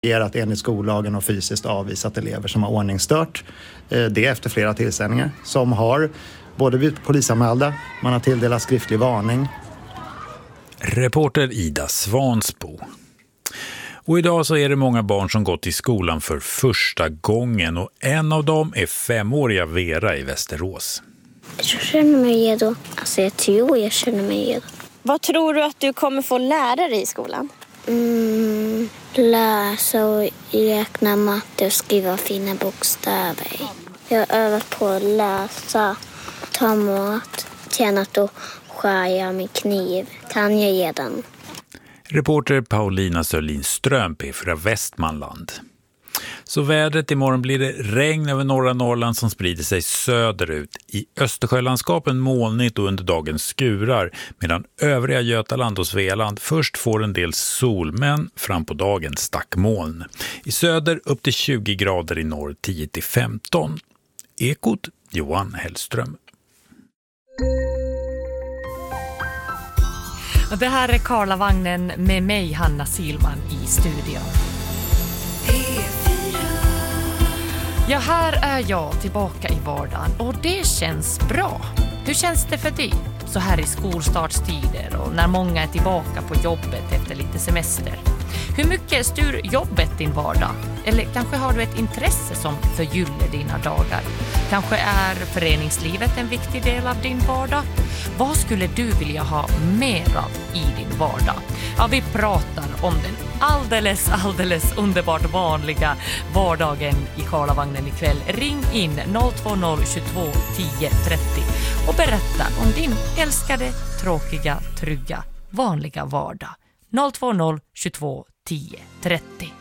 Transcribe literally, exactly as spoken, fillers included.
Att enligt skollagen och fysiskt avvisat elever som har ordningsstört. Det efter flera tillställningar som har både blivit polisanmälda, man har tilldelat skriftlig varning. Reporter Ida Svansbo. Och idag så är det många barn som gått i skolan för första gången och en av dem är femåriga Vera i Västerås. Jag känner mig redo. Alltså jag tror jag känner mig redo. Vad tror du att du kommer få lära dig i skolan? Mm, läsa och räkna matte och skriva fina bokstäver. Jag har övat på att läsa, ta mat, tränat och skära med kniv. Kan jag redan. Reporter Paulina Sörlin-Ström, P fyra Västmanland. Så vädret imorgon blir det regn över norra Norrland som sprider sig söderut. I Östersjölandskapen molnigt och under dagen skurar, medan övriga Götaland och Svealand först får en del sol, men fram på dagen stackmoln. I söder upp till tjugo grader, i norr tio till femton. Ekot Johan Hellström. Det här är Karlavagnen med mig, Hanna Silman, i studion. Ja, här är jag tillbaka i vardagen och det känns bra. Hur känns det för dig så här i skolstartstider och när många är tillbaka på jobbet efter lite semester? Hur mycket styr jobbet din vardag? Eller kanske har du ett intresse som förgyller dina dagar? Kanske är föreningslivet en viktig del av din vardag? Vad skulle du vilja ha mer av i din vardag? Ja, vi pratar om den alldeles, alldeles underbart vanliga vardagen i Karlavagnen ikväll. Ring in noll två noll tjugotvå tio trettio och berätta om din älskade, tråkiga, trygga, vanliga vardag. noll två noll tjugotvå tio trettio.